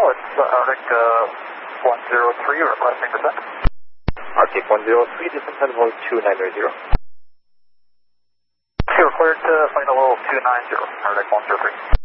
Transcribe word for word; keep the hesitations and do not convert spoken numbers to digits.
it's uh, Arctic uh, one zero three, requesting descent. Arctic one zero three, descent level two nine zero. Okay, we're cleared to flight level two nine zero, Arctic one zero three.